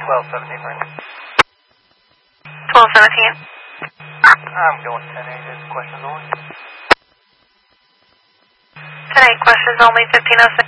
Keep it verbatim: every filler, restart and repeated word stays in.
twelve seventeen, right? twelve seventeen. I'm going ten eight. Is questions only? ten eight, questions only, fifteen oh six.